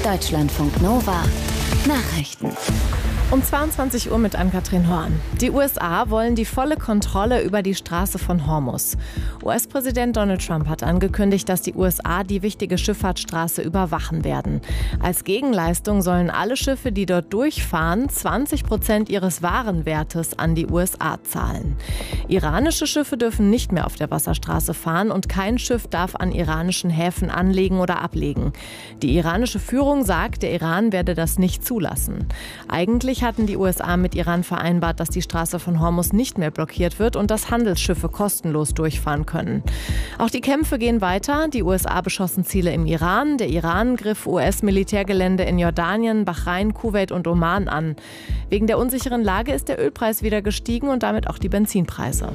Deutschlandfunk Nova Nachrichten. Um 22 Uhr mit Ann-Kathrin Horn. Die USA wollen die volle Kontrolle über die Straße von Hormuz. US-Präsident Donald Trump hat angekündigt, dass die USA die wichtige Schifffahrtsstraße überwachen werden. Als Gegenleistung sollen alle Schiffe, die dort durchfahren, 20% ihres Warenwertes an die USA zahlen. Iranische Schiffe dürfen nicht mehr auf der Wasserstraße fahren und kein Schiff darf an iranischen Häfen anlegen oder ablegen. Die iranische Führung sagt, der Iran werde das nicht zulassen. Eigentlich hatten die USA mit Iran vereinbart, dass die Straße von Hormuz nicht mehr blockiert wird und dass Handelsschiffe kostenlos durchfahren können. Auch die Kämpfe gehen weiter. Die USA beschossen Ziele im Iran. Der Iran griff US-Militärgelände in Jordanien, Bahrain, Kuwait und Oman an. Wegen der unsicheren Lage ist der Ölpreis wieder gestiegen und damit auch die Benzinpreise.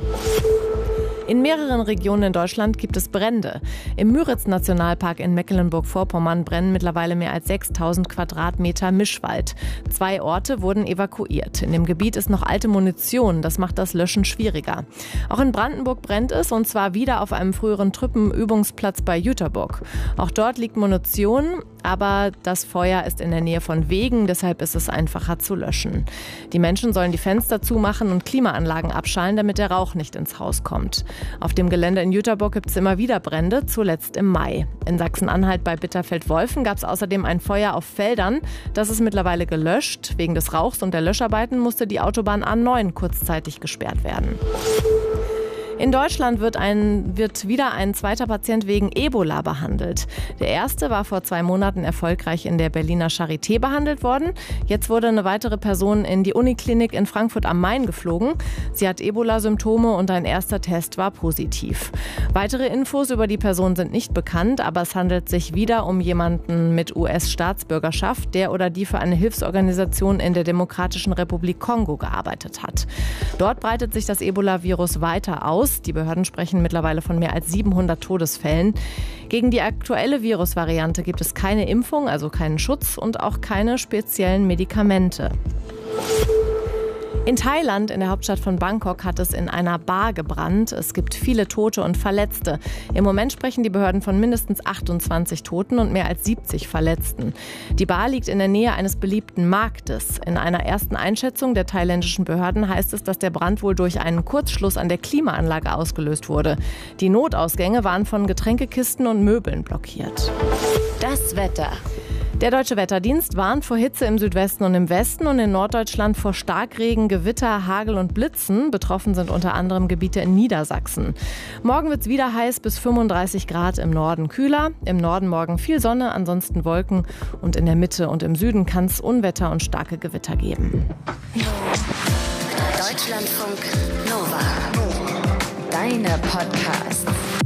In mehreren Regionen in Deutschland gibt es Brände. Im Müritz-Nationalpark in Mecklenburg-Vorpommern brennen mittlerweile mehr als 6000 Quadratmeter Mischwald. 2 Orte wurden evakuiert. In dem Gebiet ist noch alte Munition. Das macht das Löschen schwieriger. Auch in Brandenburg brennt es, und zwar wieder auf einem früheren Truppenübungsplatz bei Jüterbock. Auch dort liegt Munition, aber das Feuer ist in der Nähe von Wegen, deshalb ist es einfacher zu löschen. Die Menschen sollen die Fenster zumachen und Klimaanlagen abschalten, damit der Rauch nicht ins Haus kommt. Auf dem Gelände in Jüterbock gibt es immer wieder Brände, zuletzt im Mai. In Sachsen-Anhalt bei Bitterfeld-Wolfen gab es außerdem ein Feuer auf Feldern. Das ist mittlerweile gelöscht. Wegen des Rauchs und der Löscharbeiten musste die Autobahn A9 kurzzeitig gesperrt werden. In Deutschland wird wieder ein zweiter Patient wegen Ebola behandelt. Der erste war vor 2 Monaten erfolgreich in der Berliner Charité behandelt worden. Jetzt wurde eine weitere Person in die Uniklinik in Frankfurt am Main geflogen. Sie hat Ebola-Symptome und ein erster Test war positiv. Weitere Infos über die Person sind nicht bekannt, aber es handelt sich wieder um jemanden mit US-Staatsbürgerschaft, der oder die für eine Hilfsorganisation in der Demokratischen Republik Kongo gearbeitet hat. Dort breitet sich das Ebola-Virus weiter aus. Die Behörden sprechen mittlerweile von mehr als 700 Todesfällen. Gegen die aktuelle Virusvariante gibt es keine Impfung, also keinen Schutz und auch keine speziellen Medikamente. In Thailand, in der Hauptstadt von Bangkok, hat es in einer Bar gebrannt. Es gibt viele Tote und Verletzte. Im Moment sprechen die Behörden von mindestens 28 Toten und mehr als 70 Verletzten. Die Bar liegt in der Nähe eines beliebten Marktes. In einer ersten Einschätzung der thailändischen Behörden heißt es, dass der Brand wohl durch einen Kurzschluss an der Klimaanlage ausgelöst wurde. Die Notausgänge waren von Getränkekisten und Möbeln blockiert. Das Wetter. Der Deutsche Wetterdienst warnt vor Hitze im Südwesten und im Westen und in Norddeutschland vor Starkregen, Gewitter, Hagel und Blitzen. Betroffen sind unter anderem Gebiete in Niedersachsen. Morgen wird es wieder heiß, bis 35 Grad, im Norden kühler. Im Norden morgen viel Sonne, ansonsten Wolken. Und in der Mitte und im Süden kann es Unwetter und starke Gewitter geben. Deutschlandfunk Nova. Deine Podcasts.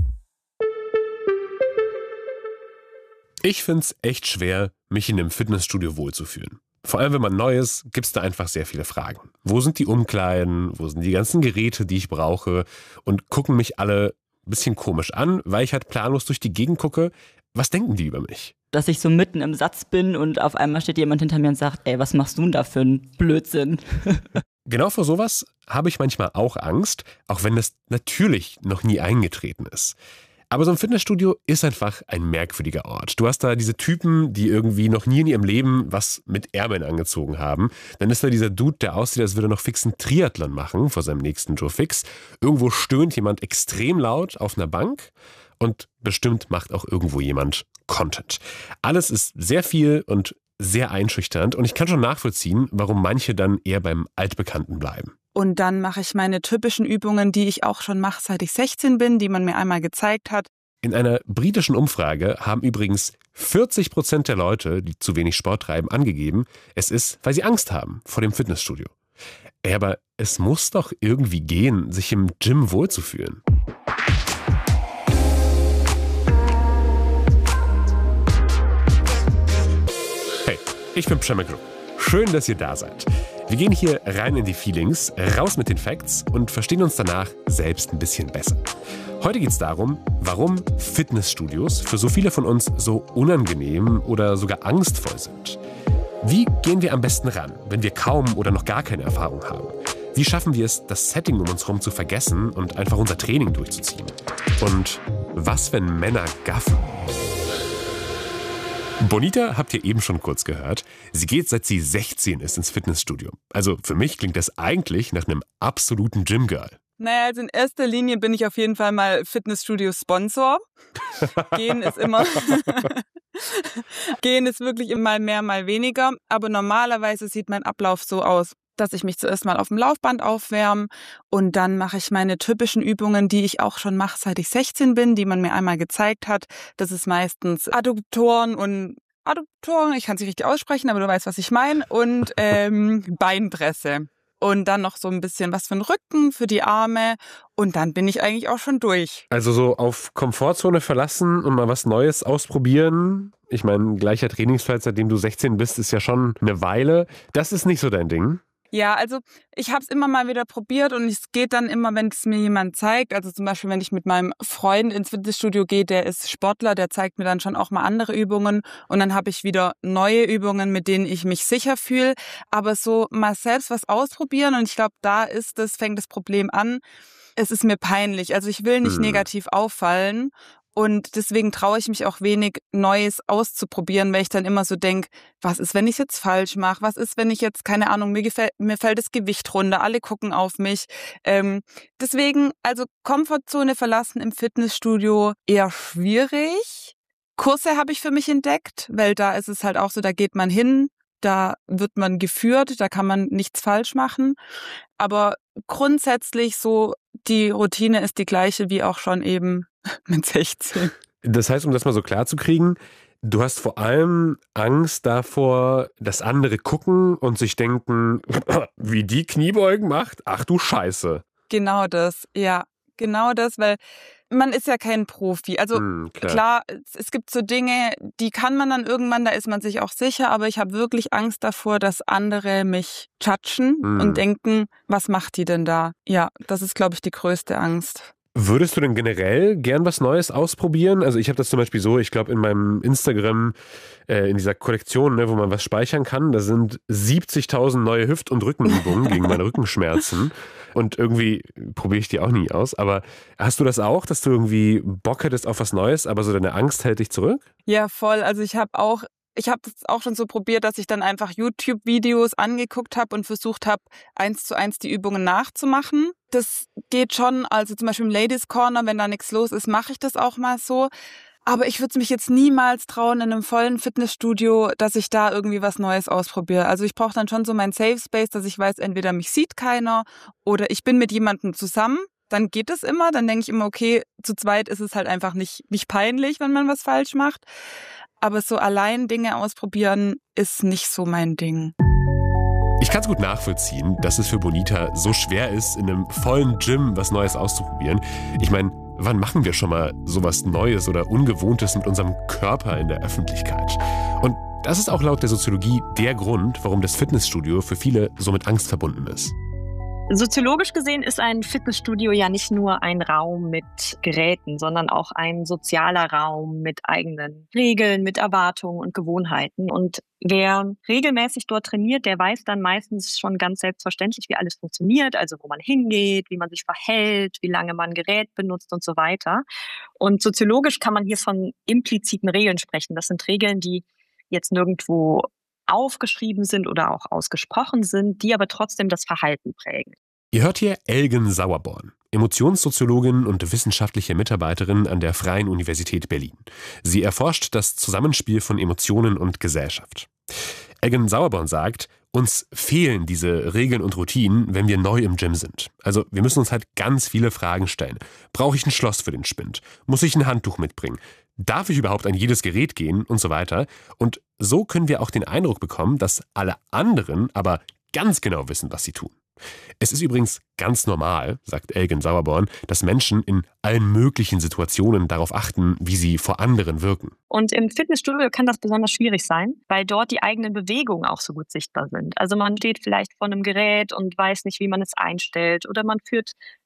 Ich find's echt schwer, mich in einem Fitnessstudio wohlzufühlen. Vor allem, wenn man neu ist, gibt's da einfach sehr viele Fragen. Wo sind die Umkleiden? Wo sind die ganzen Geräte, die ich brauche? Und gucken mich alle ein bisschen komisch an, weil ich halt planlos durch die Gegend gucke. Was denken die über mich? Dass ich so mitten im Satz bin und auf einmal steht jemand hinter mir und sagt, ey, was machst du denn da für einen Blödsinn? Genau vor sowas habe ich manchmal auch Angst, auch wenn das natürlich noch nie eingetreten ist. Aber so ein Fitnessstudio ist einfach ein merkwürdiger Ort. Du hast da diese Typen, die irgendwie noch nie in ihrem Leben was mit Ärmeln angezogen haben. Dann ist da dieser Dude, der aussieht, als würde er noch fix einen Triathlon machen vor seinem nächsten Joe Fix. Irgendwo stöhnt jemand extrem laut auf einer Bank und bestimmt macht auch irgendwo jemand Content. Alles ist sehr viel und sehr einschüchternd und ich kann schon nachvollziehen, warum manche dann eher beim Altbekannten bleiben. Und dann mache ich meine typischen Übungen, die ich auch schon mache, seit ich 16 bin, die man mir einmal gezeigt hat. In einer britischen Umfrage haben übrigens 40% der Leute, die zu wenig Sport treiben, angegeben, es ist, weil sie Angst haben vor dem Fitnessstudio. Aber es muss doch irgendwie gehen, sich im Gym wohlzufühlen. Hey, ich bin Przemysl. Schön, dass ihr da seid. Wir gehen hier rein in die Feelings, raus mit den Facts und verstehen uns danach selbst ein bisschen besser. Heute geht es darum, warum Fitnessstudios für so viele von uns so unangenehm oder sogar angstvoll sind. Wie gehen wir am besten ran, wenn wir kaum oder noch gar keine Erfahrung haben? Wie schaffen wir es, das Setting um uns herum zu vergessen und einfach unser Training durchzuziehen? Und was, wenn Männer gaffen? Bonita habt ihr eben schon kurz gehört. Sie geht, seit sie 16 ist, ins Fitnessstudio. Also für mich klingt das eigentlich nach einem absoluten Gym-Girl. Naja, also in erster Linie bin ich auf jeden Fall mal Fitnessstudio-Sponsor. Gehen ist immer... Gehen ist wirklich immer mehr, mal weniger. Aber normalerweise sieht mein Ablauf so aus, dass ich mich zuerst mal auf dem Laufband aufwärme und dann mache ich meine typischen Übungen, die ich auch schon mache, seit ich 16 bin, die man mir einmal gezeigt hat. Das ist meistens Adduktoren, ich kann es nicht richtig aussprechen, aber du weißt, was ich meine, und Beinpresse. Und dann noch so ein bisschen was für den Rücken, für die Arme. Und dann bin ich eigentlich auch schon durch. Also so auf Komfortzone verlassen und mal was Neues ausprobieren. Ich meine, gleicher Trainingsplatz, seitdem du 16 bist, ist ja schon eine Weile. Das ist nicht so dein Ding. Ja, also ich habe es immer mal wieder probiert und es geht dann immer, wenn es mir jemand zeigt. Also zum Beispiel, wenn ich mit meinem Freund ins Fitnessstudio gehe, der ist Sportler, der zeigt mir dann schon auch mal andere Übungen und dann habe ich wieder neue Übungen, mit denen ich mich sicher fühle. Aber so mal selbst was ausprobieren und ich glaube, fängt das Problem an. Es ist mir peinlich. Also ich will nicht negativ auffallen. Und deswegen traue ich mich auch wenig, Neues auszuprobieren, weil ich dann immer so denke, was ist, wenn ich es jetzt falsch mache? Was ist, wenn ich jetzt, keine Ahnung, mir fällt das Gewicht runter, alle gucken auf mich. Deswegen, also Komfortzone verlassen im Fitnessstudio eher schwierig. Kurse habe ich für mich entdeckt, weil da ist es halt auch so, da geht man hin, da wird man geführt, da kann man nichts falsch machen. Aber grundsätzlich so, die Routine ist die gleiche wie auch schon eben mit 16. Das heißt, um das mal so klar zu kriegen, du hast vor allem Angst davor, dass andere gucken und sich denken, wie die Kniebeugen macht? Ach du Scheiße. Genau das, ja. Genau das, weil man ist ja kein Profi. Also klar, es gibt so Dinge, die kann man dann irgendwann, da ist man sich auch sicher, aber ich habe wirklich Angst davor, dass andere mich judgen und denken, was macht die denn da? Ja, das ist, glaube ich, die größte Angst. Würdest du denn generell gern was Neues ausprobieren? Also ich habe das zum Beispiel so, ich glaube in meinem Instagram, in dieser Kollektion, wo man was speichern kann, da sind 70.000 neue Hüft- und Rückenübungen gegen meine Rückenschmerzen. Und irgendwie probiere ich die auch nie aus. Aber hast du das auch, dass du irgendwie Bock hättest auf was Neues, aber so deine Angst hält dich zurück? Ja, voll. Also ich habe das auch schon so probiert, dass ich dann einfach YouTube-Videos angeguckt habe und versucht habe, 1:1 die Übungen nachzumachen. Das geht schon, also zum Beispiel im Ladies Corner, wenn da nichts los ist, mache ich das auch mal so. Aber ich würde es mich jetzt niemals trauen in einem vollen Fitnessstudio, dass ich da irgendwie was Neues ausprobiere. Also ich brauche dann schon so meinen Safe Space, dass ich weiß, entweder mich sieht keiner oder ich bin mit jemandem zusammen. Dann geht es immer, dann denke ich immer, okay, zu zweit ist es halt einfach nicht peinlich, wenn man was falsch macht. Aber so allein Dinge ausprobieren ist nicht so mein Ding. Ich kann es gut nachvollziehen, dass es für Bonita so schwer ist, in einem vollen Gym was Neues auszuprobieren. Ich meine, wann machen wir schon mal sowas Neues oder Ungewohntes mit unserem Körper in der Öffentlichkeit? Und das ist auch laut der Soziologie der Grund, warum das Fitnessstudio für viele so mit Angst verbunden ist. Soziologisch gesehen ist ein Fitnessstudio ja nicht nur ein Raum mit Geräten, sondern auch ein sozialer Raum mit eigenen Regeln, mit Erwartungen und Gewohnheiten. Und wer regelmäßig dort trainiert, der weiß dann meistens schon ganz selbstverständlich, wie alles funktioniert, also wo man hingeht, wie man sich verhält, wie lange man ein Gerät benutzt und so weiter. Und soziologisch kann man hier von impliziten Regeln sprechen. Das sind Regeln, die jetzt nirgendwo aufgeschrieben sind oder auch ausgesprochen sind, die aber trotzdem das Verhalten prägen. Ihr hört hier Elgen Sauerborn, Emotionssoziologin und wissenschaftliche Mitarbeiterin an der Freien Universität Berlin. Sie erforscht das Zusammenspiel von Emotionen und Gesellschaft. Elgen Sauerborn sagt, uns fehlen diese Regeln und Routinen, wenn wir neu im Gym sind. Also wir müssen uns halt ganz viele Fragen stellen. Brauche ich ein Schloss für den Spind? Muss ich ein Handtuch mitbringen? Darf ich überhaupt an jedes Gerät gehen und so weiter? Und so können wir auch den Eindruck bekommen, dass alle anderen aber ganz genau wissen, was sie tun. Es ist übrigens ganz normal, sagt Elgen Sauerborn, dass Menschen in allen möglichen Situationen darauf achten, wie sie vor anderen wirken. Und im Fitnessstudio kann das besonders schwierig sein, weil dort die eigenen Bewegungen auch so gut sichtbar sind. Also man steht vielleicht vor einem Gerät und weiß nicht, wie man es einstellt, oder man führt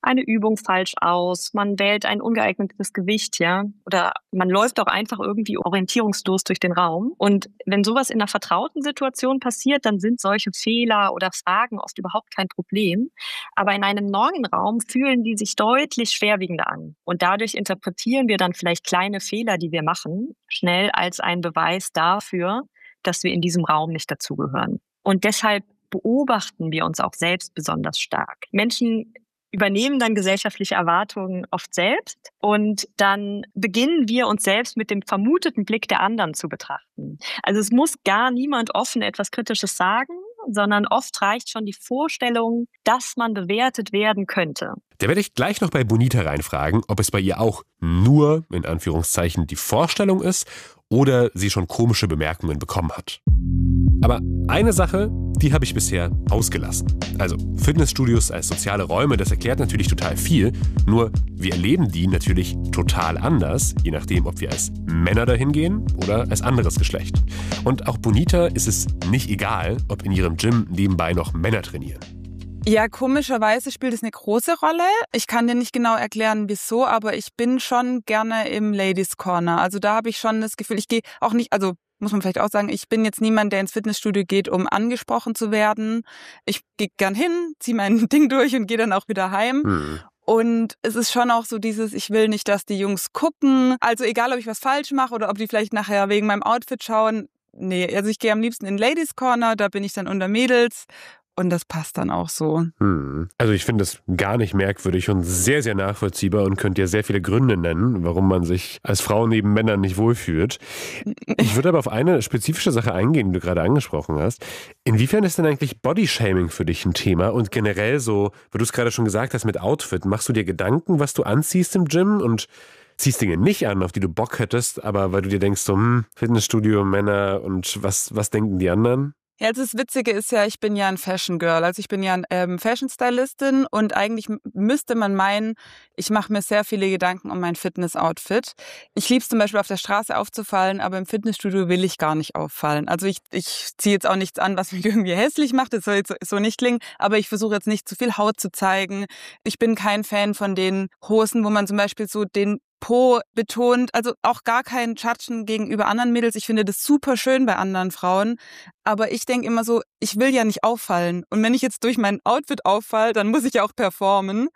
eine Übung falsch aus, man wählt ein ungeeignetes Gewicht, ja, oder man läuft auch einfach irgendwie orientierungslos durch den Raum. Und wenn sowas in einer vertrauten Situation passiert, dann sind solche Fehler oder Fragen oft überhaupt kein Problem. Aber in einem neuen Raum fühlen die sich deutlich schwerwiegender an. Und dadurch interpretieren wir dann vielleicht kleine Fehler, die wir machen, schnell als einen Beweis dafür, dass wir in diesem Raum nicht dazugehören. Und deshalb beobachten wir uns auch selbst besonders stark. Menschen übernehmen dann gesellschaftliche Erwartungen oft selbst und dann beginnen wir uns selbst mit dem vermuteten Blick der anderen zu betrachten. Also es muss gar niemand offen etwas Kritisches sagen, sondern oft reicht schon die Vorstellung, dass man bewertet werden könnte. Da werde ich gleich noch bei Bonita reinfragen, ob es bei ihr auch nur, in Anführungszeichen, die Vorstellung ist oder sie schon komische Bemerkungen bekommen hat. Aber eine Sache, die habe ich bisher ausgelassen. Also Fitnessstudios als soziale Räume, das erklärt natürlich total viel. Nur wir erleben die natürlich total anders, je nachdem, ob wir als Männer dahin gehen oder als anderes Geschlecht. Und auch Bonita ist es nicht egal, ob in ihrem Gym nebenbei noch Männer trainieren. Ja, komischerweise spielt es eine große Rolle. Ich kann dir nicht genau erklären, wieso, aber ich bin schon gerne im Ladies Corner. Also da habe ich schon das Gefühl, ich gehe auch nicht, also muss man vielleicht auch sagen, ich bin jetzt niemand, der ins Fitnessstudio geht, um angesprochen zu werden. Ich gehe gern hin, ziehe mein Ding durch und gehe dann auch wieder heim. Und es ist schon auch so dieses, ich will nicht, dass die Jungs gucken. Also egal, ob ich was falsch mache oder ob die vielleicht nachher wegen meinem Outfit schauen. Nee, also ich gehe am liebsten in Ladies Corner, da bin ich dann unter Mädels. Und das passt dann auch so. Also ich finde es gar nicht merkwürdig und sehr, sehr nachvollziehbar und könnt dir sehr viele Gründe nennen, warum man sich als Frau neben Männern nicht wohlfühlt. Ich würde aber auf eine spezifische Sache eingehen, die du gerade angesprochen hast. Inwiefern ist denn eigentlich Bodyshaming für dich ein Thema? Und generell so, weil du es gerade schon gesagt hast mit Outfit, machst du dir Gedanken, was du anziehst im Gym und ziehst Dinge nicht an, auf die du Bock hättest, aber weil du dir denkst, so Fitnessstudio, Männer und was denken die anderen? Ja, also das Witzige ist ja, ich bin ja ein Fashion Girl, also ich bin ja Fashion Stylistin und eigentlich müsste man meinen, ich mache mir sehr viele Gedanken um mein Fitness-Outfit. Ich liebe es zum Beispiel auf der Straße aufzufallen, aber im Fitnessstudio will ich gar nicht auffallen. Also ich ziehe jetzt auch nichts an, was mich irgendwie hässlich macht, das soll jetzt so nicht klingen, aber ich versuche jetzt nicht zu viel Haut zu zeigen. Ich bin kein Fan von den Hosen, wo man zum Beispiel so den Po betont, also auch gar kein Judgen gegenüber anderen Mädels. Ich finde das super schön bei anderen Frauen, aber ich denke immer so, ich will ja nicht auffallen. Und wenn ich jetzt durch mein Outfit auffalle, dann muss ich ja auch performen.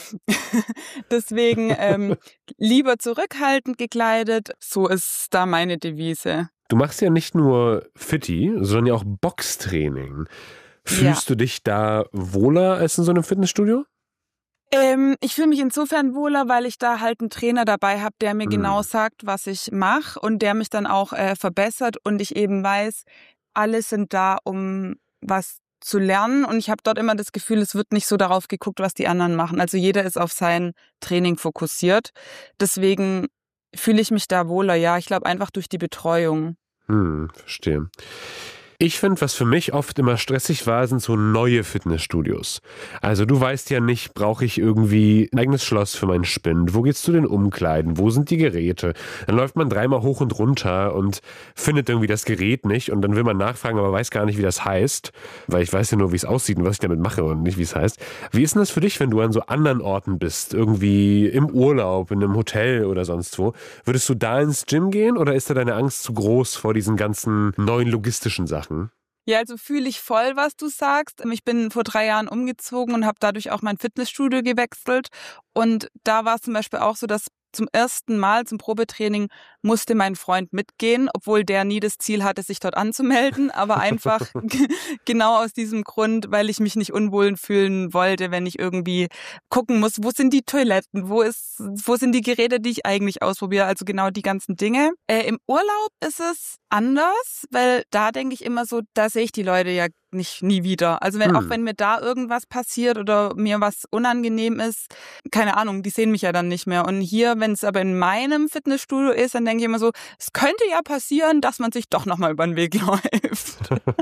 Deswegen lieber zurückhaltend gekleidet. So ist da meine Devise. Du machst ja nicht nur Fitti, sondern ja auch Boxtraining. Fühlst du dich da wohler als in so einem Fitnessstudio? Ich fühle mich insofern wohler, weil ich da halt einen Trainer dabei habe, der mir genau sagt, was ich mache und der mich dann auch verbessert und ich eben weiß, alle sind da, um was zu lernen und ich habe dort immer das Gefühl, es wird nicht so darauf geguckt, was die anderen machen. Also jeder ist auf sein Training fokussiert. Deswegen fühle ich mich da wohler, ja. Ich glaube einfach durch die Betreuung. Verstehe. Ich finde, was für mich oft immer stressig war, sind so neue Fitnessstudios. Also du weißt ja nicht, brauche ich irgendwie ein eigenes Schloss für meinen Spind? Wo geht's zu den Umkleiden? Wo sind die Geräte? Dann läuft man dreimal hoch und runter und findet irgendwie das Gerät nicht und dann will man nachfragen, aber weiß gar nicht, wie das heißt, weil ich weiß ja nur, wie es aussieht und was ich damit mache und nicht, wie es heißt. Wie ist denn das für dich, wenn du an so anderen Orten bist, irgendwie im Urlaub, in einem Hotel oder sonst wo? Würdest du da ins Gym gehen oder ist da deine Angst zu groß vor diesen ganzen neuen logistischen Sachen? Ja, also fühle ich voll, was du sagst. Ich bin vor 3 Jahren umgezogen und habe dadurch auch mein Fitnessstudio gewechselt. Und da war es zum Beispiel auch so, dass zum ersten Mal zum Probetraining musste mein Freund mitgehen, obwohl der nie das Ziel hatte, sich dort anzumelden, aber einfach genau aus diesem Grund, weil ich mich nicht unwohl fühlen wollte, wenn ich irgendwie gucken muss, wo sind die Toiletten, wo sind die Geräte, die ich eigentlich ausprobiere, also genau die ganzen Dinge. Im Urlaub ist es anders, weil da denke ich immer so, da sehe ich die Leute ja nie wieder. Also auch wenn mir da irgendwas passiert oder mir was unangenehm ist, keine Ahnung, die sehen mich ja dann nicht mehr. Und hier, wenn es aber in meinem Fitnessstudio ist, dann denke ich immer so, es könnte ja passieren, dass man sich doch nochmal über den Weg läuft.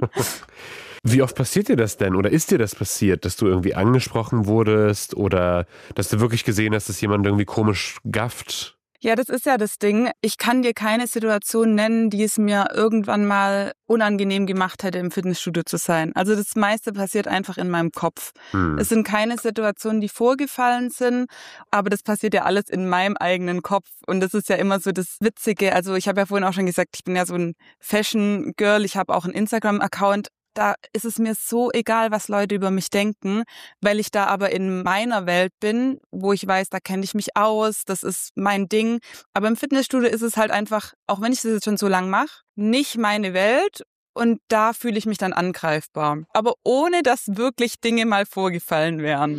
Wie oft passiert dir das denn? Oder ist dir das passiert, dass du irgendwie angesprochen wurdest oder dass du wirklich gesehen hast, dass jemand irgendwie komisch gafft? Ja, das ist ja das Ding. Ich kann dir keine Situation nennen, die es mir irgendwann mal unangenehm gemacht hätte, im Fitnessstudio zu sein. Also das meiste passiert einfach in meinem Kopf. Es sind keine Situationen, die vorgefallen sind, aber das passiert ja alles in meinem eigenen Kopf. Und das ist ja immer so das Witzige. Also ich habe ja vorhin auch schon gesagt, ich bin ja so ein Fashion-Girl. Ich habe auch einen Instagram-Account. Da ist es mir so egal, was Leute über mich denken, weil ich da aber in meiner Welt bin, wo ich weiß, da kenne ich mich aus, das ist mein Ding. Aber im Fitnessstudio ist es halt einfach, auch wenn ich das jetzt schon so lang mache, nicht meine Welt und da fühle ich mich dann angreifbar. Aber ohne, dass wirklich Dinge mal vorgefallen wären.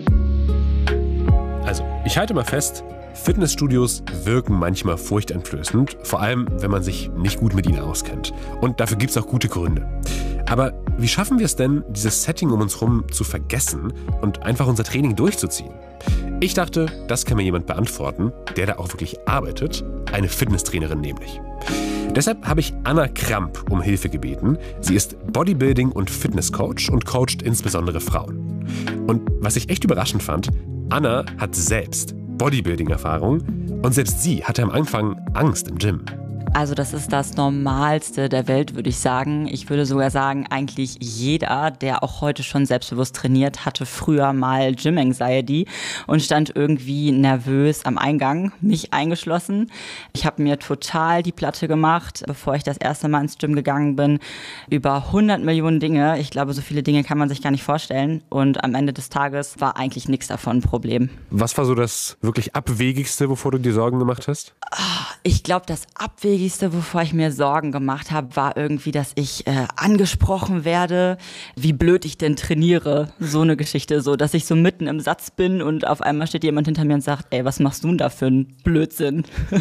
Also, ich halte mal fest, Fitnessstudios wirken manchmal furchteinflößend, vor allem, wenn man sich nicht gut mit ihnen auskennt. Und dafür gibt es auch gute Gründe. Aber wie schaffen wir es denn, dieses Setting um uns herum zu vergessen und einfach unser Training durchzuziehen? Ich dachte, das kann mir jemand beantworten, der da auch wirklich arbeitet, eine Fitnesstrainerin nämlich. Deshalb habe ich Anna Kramp um Hilfe gebeten. Sie ist Bodybuilding- und Fitnesscoach und coacht insbesondere Frauen. Und was ich echt überraschend fand, Anna hat selbst Bodybuilding-Erfahrung und selbst sie hatte am Anfang Angst im Gym. Also das ist das Normalste der Welt, würde ich sagen. Ich würde sogar sagen, eigentlich jeder, der auch heute schon selbstbewusst trainiert, hatte früher mal Gym-Anxiety und stand irgendwie nervös am Eingang, mich eingeschlossen. Ich habe mir total die Platte gemacht, bevor ich das erste Mal ins Gym gegangen bin. Über 100 Millionen Dinge. Ich glaube, so viele Dinge kann man sich gar nicht vorstellen. Und am Ende des Tages war eigentlich nichts davon ein Problem. Was war so das wirklich Abwegigste, wovor du dir Sorgen gemacht hast? Ich glaube, das Abwegigste, wovor ich mir Sorgen gemacht habe, war irgendwie, dass ich angesprochen werde, wie blöd ich denn trainiere. So eine Geschichte, so, dass ich so mitten im Satz bin und auf einmal steht jemand hinter mir und sagt, ey, was machst du denn da für einen Blödsinn?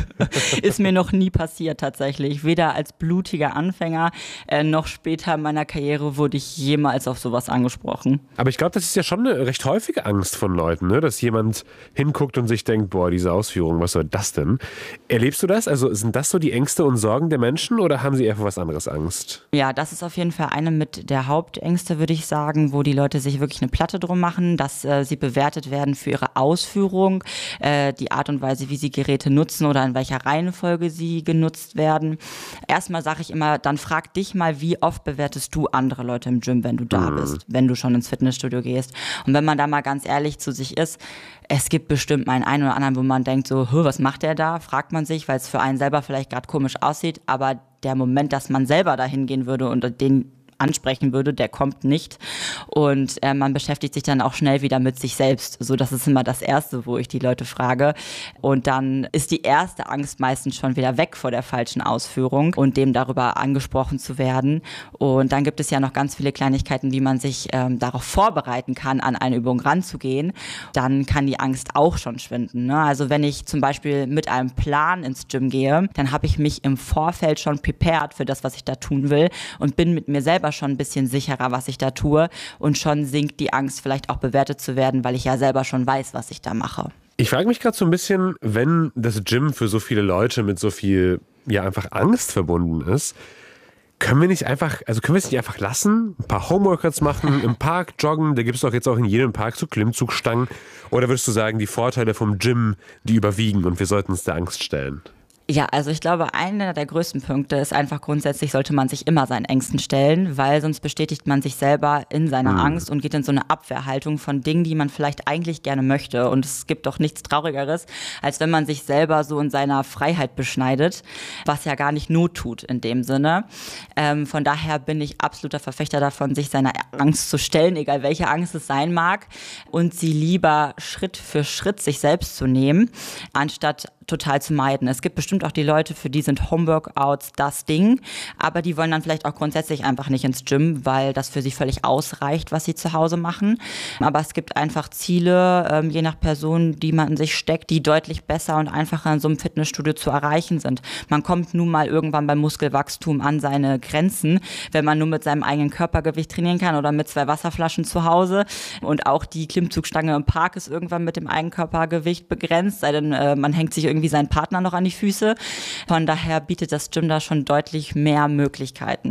Ist mir noch nie passiert tatsächlich. Weder als blutiger Anfänger noch später in meiner Karriere wurde ich jemals auf sowas angesprochen. Aber ich glaube, das ist ja schon eine recht häufige Angst von Leuten, ne? Dass jemand hinguckt und sich denkt, boah, diese Ausführung, was soll das denn? Erlebst du das? Also sind das so die Ängste und Sorgen der Menschen oder haben sie eher vor was anderes Angst? Ja, das ist auf jeden Fall eine mit der Hauptängste, würde ich sagen, wo die Leute sich wirklich eine Platte drum machen, dass sie bewertet werden für ihre Ausführung, die Art und Weise, wie sie Geräte nutzen oder in welcher Reihenfolge sie genutzt werden. Erstmal sage ich immer, dann frag dich mal, wie oft bewertest du andere Leute im Gym, wenn du da bist, wenn du schon ins Fitnessstudio gehst. Und wenn man da mal ganz ehrlich zu sich ist, es gibt bestimmt mal einen oder anderen, wo man denkt so, was macht der da? Fragt man sich, weil es für einen selber vielleicht gerade komisch aussieht, aber der Moment, dass man selber dahin gehen würde und den ansprechen würde, der kommt nicht. Und man beschäftigt sich dann auch schnell wieder mit sich selbst. So, das ist immer das Erste, wo ich die Leute frage. Und dann ist die erste Angst meistens schon wieder weg vor der falschen Ausführung und dem darüber angesprochen zu werden. Und dann gibt es ja noch ganz viele Kleinigkeiten, wie man sich darauf vorbereiten kann, an eine Übung ranzugehen. Dann kann die Angst auch schon schwinden, ne? Also wenn ich zum Beispiel mit einem Plan ins Gym gehe, dann habe ich mich im Vorfeld schon prepared für das, was ich da tun will und bin mit mir selber schon ein bisschen sicherer, was ich da tue, und schon sinkt die Angst, vielleicht auch bewertet zu werden, weil ich ja selber schon weiß, was ich da mache. Ich frage mich gerade so ein bisschen, wenn das Gym für so viele Leute mit so viel, ja, einfach Angst verbunden ist, können wir es nicht einfach lassen? Ein paar Homeworkouts machen, im Park joggen, da gibt es doch jetzt auch in jedem Park so Klimmzugstangen. Oder würdest du sagen, die Vorteile vom Gym, die überwiegen und wir sollten uns der Angst stellen? Ja, also ich glaube, einer der größten Punkte ist einfach grundsätzlich, sollte man sich immer seinen Ängsten stellen, weil sonst bestätigt man sich selber in seiner Angst und geht in so eine Abwehrhaltung von Dingen, die man vielleicht eigentlich gerne möchte. Und es gibt doch nichts Traurigeres, als wenn man sich selber so in seiner Freiheit beschneidet, was ja gar nicht Not tut in dem Sinne. Von daher bin ich absoluter Verfechter davon, sich seiner Angst zu stellen, egal welche Angst es sein mag, und sie lieber Schritt für Schritt sich selbst zu nehmen, anstatt total zu meiden. Es gibt bestimmt auch die Leute, für die sind Homeworkouts das Ding, aber die wollen dann vielleicht auch grundsätzlich einfach nicht ins Gym, weil das für sie völlig ausreicht, was sie zu Hause machen. Aber es gibt einfach Ziele, je nach Person, die man sich steckt, die deutlich besser und einfacher in so einem Fitnessstudio zu erreichen sind. Man kommt nun mal irgendwann beim Muskelwachstum an seine Grenzen, wenn man nur mit seinem eigenen Körpergewicht trainieren kann oder mit 2 Wasserflaschen zu Hause. Und auch die Klimmzugstange im Park ist irgendwann mit dem Eigenkörpergewicht begrenzt, sei denn man hängt sich irgendwie seinen Partner noch an die Füße. Von daher bietet das Gym da schon deutlich mehr Möglichkeiten.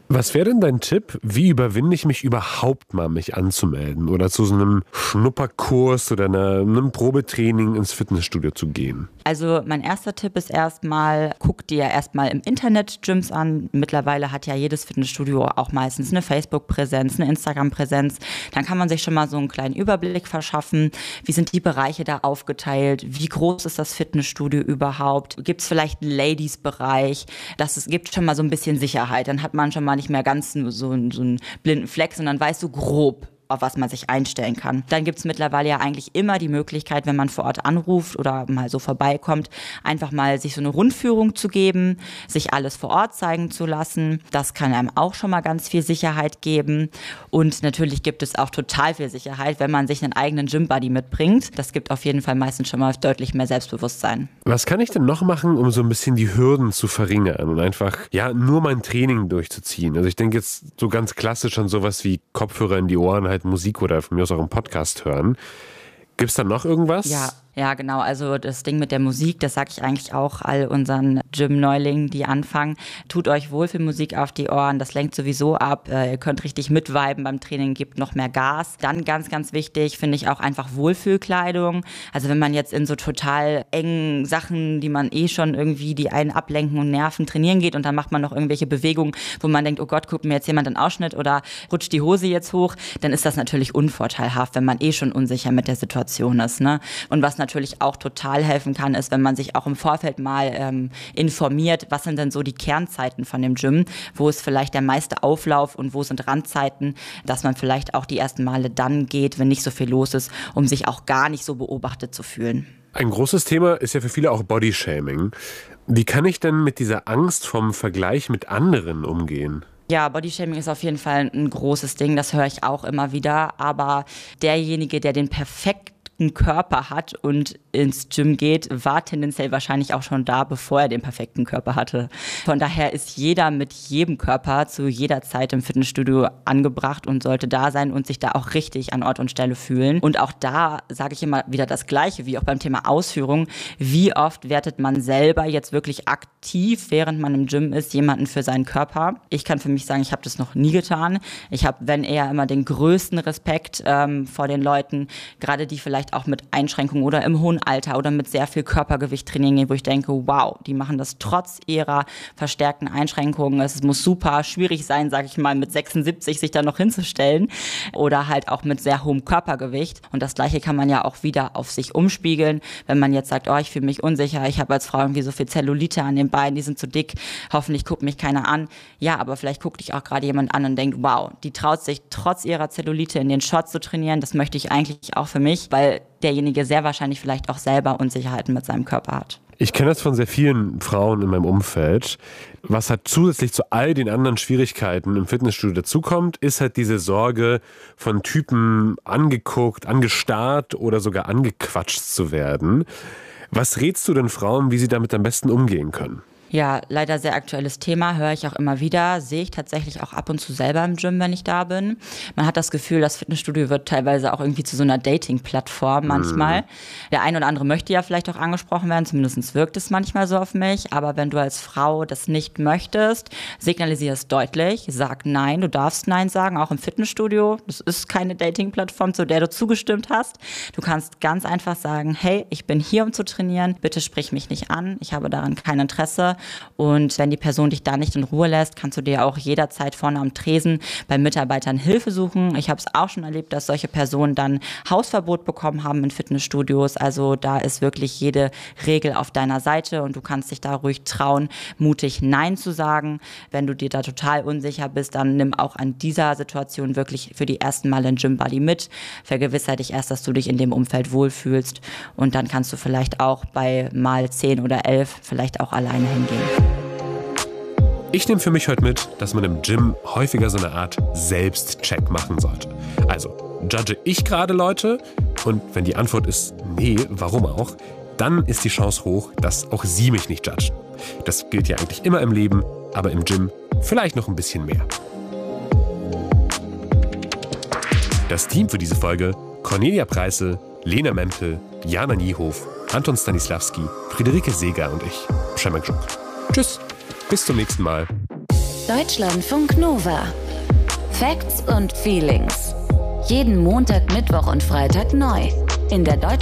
Was wäre denn dein Tipp? Wie überwinde ich mich überhaupt mal, mich anzumelden oder zu so einem Schnupperkurs oder einem Probetraining ins Fitnessstudio zu gehen? Also mein erster Tipp ist erstmal, guck dir erstmal im Internet Gyms an. Mittlerweile hat ja jedes Fitnessstudio auch meistens eine Facebook-Präsenz, eine Instagram-Präsenz. Dann kann man sich schon mal so einen kleinen Überblick verschaffen. Wie sind die Bereiche da aufgeteilt? Wie groß ist das Fitnessstudio überhaupt? Gibt es vielleicht einen Ladies-Bereich? Gibt schon mal so ein bisschen Sicherheit. Dann hat man schon mal nicht mehr ganz so einen blinden Fleck, sondern weißt du grob, auf was man sich einstellen kann. Dann gibt es mittlerweile ja eigentlich immer die Möglichkeit, wenn man vor Ort anruft oder mal so vorbeikommt, einfach mal sich so eine Rundführung zu geben, sich alles vor Ort zeigen zu lassen. Das kann einem auch schon mal ganz viel Sicherheit geben. Und natürlich gibt es auch total viel Sicherheit, wenn man sich einen eigenen Gym-Buddy mitbringt. Das gibt auf jeden Fall meistens schon mal deutlich mehr Selbstbewusstsein. Was kann ich denn noch machen, um so ein bisschen die Hürden zu verringern und einfach nur mein Training durchzuziehen? Also ich denke jetzt so ganz klassisch an sowas wie Kopfhörer in die Ohren, halt Musik oder von mir aus auch einen Podcast hören. Gibt es da noch irgendwas? Ja, genau. Also das Ding mit der Musik, das sage ich eigentlich auch all unseren Gym-Neulingen, die anfangen. Tut euch Wohlfühlmusik auf die Ohren, das lenkt sowieso ab. Ihr könnt richtig mitviben beim Training, gebt noch mehr Gas. Dann ganz, ganz wichtig, finde ich auch einfach Wohlfühlkleidung. Also wenn man jetzt in so total engen Sachen, die man schon irgendwie, die einen ablenken und nerven, trainieren geht und dann macht man noch irgendwelche Bewegungen, wo man denkt, oh Gott, guckt mir jetzt jemand einen Ausschnitt oder rutscht die Hose jetzt hoch, dann ist das natürlich unvorteilhaft, wenn man schon unsicher mit der Situation ist, ne? Und was natürlich auch total helfen kann, ist, wenn man sich auch im Vorfeld mal informiert, was sind denn so die Kernzeiten von dem Gym, wo ist vielleicht der meiste Auflauf und wo sind Randzeiten, dass man vielleicht auch die ersten Male dann geht, wenn nicht so viel los ist, um sich auch gar nicht so beobachtet zu fühlen. Ein großes Thema ist ja für viele auch Bodyshaming. Wie kann ich denn mit dieser Angst vom Vergleich mit anderen umgehen? Ja, Bodyshaming ist auf jeden Fall ein großes Ding, das höre ich auch immer wieder, aber derjenige, der den perfekten Körper hat und ins Gym geht, war tendenziell wahrscheinlich auch schon da, bevor er den perfekten Körper hatte. Von daher ist jeder mit jedem Körper zu jeder Zeit im Fitnessstudio angebracht und sollte da sein und sich da auch richtig an Ort und Stelle fühlen. Und auch da sage ich immer wieder das Gleiche, wie auch beim Thema Ausführung. Wie oft wertet man selber jetzt wirklich aktiv, während man im Gym ist, jemanden für seinen Körper? Ich kann für mich sagen, ich habe das noch nie getan. Ich habe, wenn eher, immer den größten Respekt vor den Leuten, gerade die vielleicht auch mit Einschränkungen oder im hohen Alter oder mit sehr viel Körpergewicht trainieren gehen, wo ich denke, wow, die machen das trotz ihrer verstärkten Einschränkungen. Es muss super schwierig sein, sage ich mal, mit 76 sich da noch hinzustellen oder halt auch mit sehr hohem Körpergewicht. Und das Gleiche kann man ja auch wieder auf sich umspiegeln, wenn man jetzt sagt, oh, ich fühle mich unsicher, ich habe als Frau irgendwie so viel Zellulite an den Beinen, die sind zu dick, hoffentlich guckt mich keiner an. Ja, aber vielleicht guckt dich auch gerade jemand an und denkt, wow, die traut sich trotz ihrer Zellulite in den Shorts zu trainieren, das möchte ich eigentlich auch für mich, weil derjenige sehr wahrscheinlich vielleicht auch selber Unsicherheiten mit seinem Körper hat. Ich kenne das von sehr vielen Frauen in meinem Umfeld. Was halt zusätzlich zu all den anderen Schwierigkeiten im Fitnessstudio dazukommt, ist halt diese Sorge, von Typen angeguckt, angestarrt oder sogar angequatscht zu werden. Was rätst du denn Frauen, wie sie damit am besten umgehen können? Ja, leider sehr aktuelles Thema, höre ich auch immer wieder, sehe ich tatsächlich auch ab und zu selber im Gym, wenn ich da bin. Man hat das Gefühl, das Fitnessstudio wird teilweise auch irgendwie zu so einer Dating-Plattform manchmal. Der ein oder andere möchte ja vielleicht auch angesprochen werden, zumindest wirkt es manchmal so auf mich. Aber wenn du als Frau das nicht möchtest, signalisier es deutlich, sag nein, du darfst nein sagen, auch im Fitnessstudio. Das ist keine Dating-Plattform, zu der du zugestimmt hast. Du kannst ganz einfach sagen, hey, ich bin hier, um zu trainieren, bitte sprich mich nicht an, ich habe daran kein Interesse. Und wenn die Person dich da nicht in Ruhe lässt, kannst du dir auch jederzeit vorne am Tresen bei Mitarbeitern Hilfe suchen. Ich habe es auch schon erlebt, dass solche Personen dann Hausverbot bekommen haben in Fitnessstudios. Also da ist wirklich jede Regel auf deiner Seite und du kannst dich da ruhig trauen, mutig Nein zu sagen. Wenn du dir da total unsicher bist, dann nimm auch an dieser Situation wirklich für die ersten Male einen Gym-Buddy mit. Vergewissere dich erst, dass du dich in dem Umfeld wohlfühlst und dann kannst du vielleicht auch bei mal 10 oder 11 vielleicht auch alleine hingehen. Ich nehme für mich heute mit, dass man im Gym häufiger so eine Art Selbstcheck machen sollte. Also, judge ich gerade Leute? Und wenn die Antwort ist nee, warum auch? Dann ist die Chance hoch, dass auch sie mich nicht judgen. Das gilt ja eigentlich immer im Leben, aber im Gym vielleicht noch ein bisschen mehr. Das Team für diese Folge: Cornelia Preisse, Lena Mempel, Jana Niehof, Anton Stanislawski, Friederike Seeger und ich, Przemek Żuk. Tschüss, bis zum nächsten Mal. Deutschlandfunk Nova. Facts und Feelings. Jeden Montag, Mittwoch und Freitag neu. In der